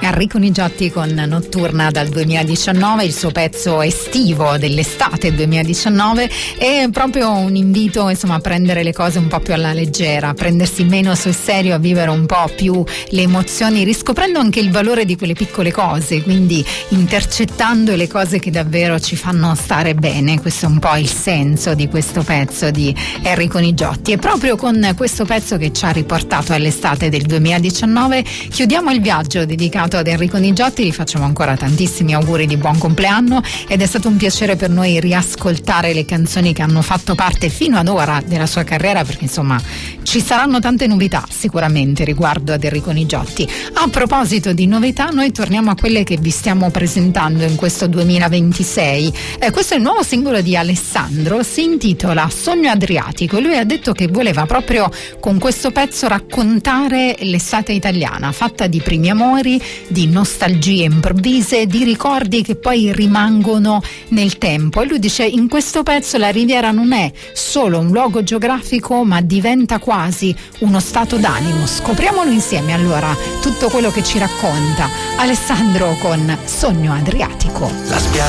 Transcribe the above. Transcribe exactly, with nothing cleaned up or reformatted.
Enrico Nigiotti con Notturna dal duemiladiciannove, il suo pezzo estivo dell'estate duemiladiciannove, è proprio un invito insomma a prendere le cose un po' più alla leggera, a prendersi meno sul serio, a vivere un po' più le emozioni, riscoprendo anche il valore di quelle piccole cose, quindi intercettando le cose che davvero ci fanno stare bene. Questo è un po' il senso di questo pezzo di Enrico Nigiotti, e proprio con questo pezzo che ci ha riportato all'estate del duemiladiciannove chiudiamo il viaggio dedicato ad Enrico Nigiotti. Gli facciamo ancora tantissimi auguri di buon compleanno ed è stato un piacere per noi riascoltare le canzoni che hanno fatto parte fino ad ora della sua carriera, perché insomma ci saranno tante novità sicuramente riguardo ad Enrico Nigiotti. A proposito di novità, noi torniamo a quelle che vi stiamo presentando in questo duemilaventisei. Eh, questo è il nuovo singolo di Alessandro, si intitola Sogno Adriatico, e lui ha detto che voleva proprio con questo pezzo raccontare l'estate italiana, fatta di primi amori, di nostalgie improvvise, di ricordi che poi rimangono nel tempo. E lui dice: in questo pezzo la Riviera non è solo un luogo geografico, ma diventa quasi uno stato d'animo. Scopriamolo insieme allora tutto quello che ci racconta Alessandro con Sogno Adriatico. La spiaggia